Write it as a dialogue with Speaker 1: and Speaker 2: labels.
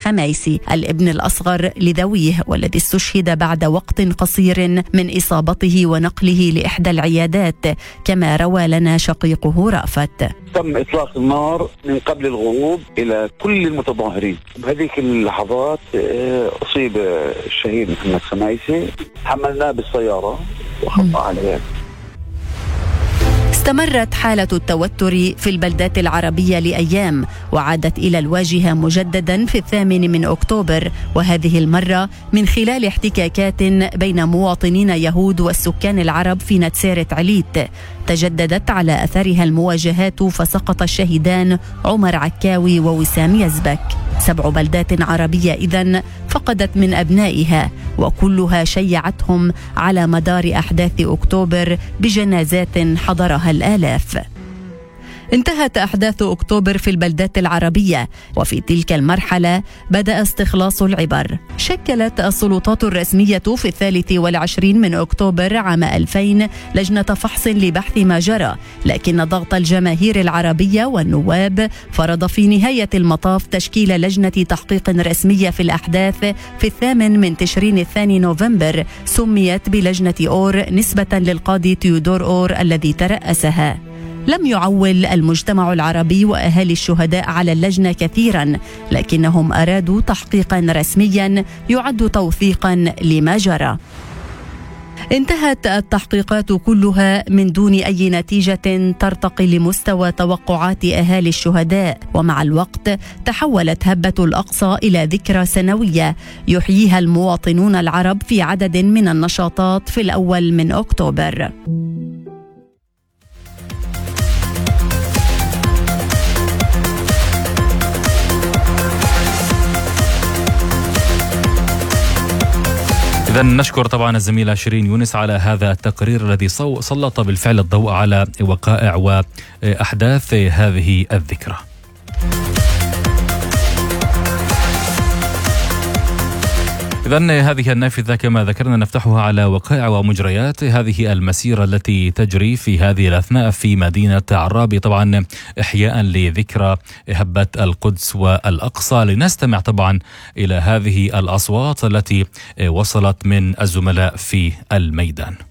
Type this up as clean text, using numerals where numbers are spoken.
Speaker 1: الخمايسي الابن الأصغر لذويه، والذي استشهد بعد وقت قصير من إصابته ونقله لإحدى العيادات، كما روى لنا شقيقه رأفت.
Speaker 2: تم إطلاق النار من قبل الغروب إلى كل المتظاهرين. بهذيك اللحظات أصيب الشهيد محمد الخمايسي، حملناه بالسيارة وخطأ عليه.
Speaker 1: استمرت حالة التوتر في البلدات العربية لأيام، وعادت إلى الواجهة مجددا في 8 أكتوبر، وهذه المرة من خلال احتكاكات بين مواطنين يهود والسكان العرب في نتسيرة عليت. تجددت على أثرها المواجهات، فسقط الشهيدان عمر عكاوي ووسام يزبك. 7 بلدات عربية إذن فقدت من أبنائها، وكلها شيعتهم على مدار أحداث أكتوبر بجنازات حضرها الآلاف. انتهت أحداث أكتوبر في البلدات العربية، وفي تلك المرحلة بدأ استخلاص العبر. شكلت السلطات الرسمية في 23 أكتوبر عام 2000 لجنة فحص لبحث ما جرى، لكن ضغط الجماهير العربية والنواب فرض في نهاية المطاف تشكيل لجنة تحقيق رسمية في الأحداث في 8 تشرين 2 نوفمبر، سميت بلجنة أور نسبة للقاضي تيودور أور الذي ترأسها. لم يعول المجتمع العربي وأهالي الشهداء على اللجنة كثيرا، لكنهم أرادوا تحقيقا رسميا يعد توثيقا لما جرى. انتهت التحقيقات كلها من دون أي نتيجة ترتقي لمستوى توقعات أهالي الشهداء، ومع الوقت تحولت هبة الأقصى إلى ذكرى سنوية يحييها المواطنون العرب في عدد من النشاطات في 1 أكتوبر.
Speaker 3: إذن نشكر طبعا الزميلة شيرين يونس على هذا التقرير الذي سلط بالفعل الضوء على وقائع وأحداث هذه الذكرى. إذن هذه النافذة كما ذكرنا نفتحها على وقائع ومجريات هذه المسيرة التي تجري في هذه الأثناء في مدينة عرابي، طبعا إحياء لذكرى هبة القدس والأقصى. لنستمع طبعا إلى هذه الأصوات التي وصلت من الزملاء في الميدان.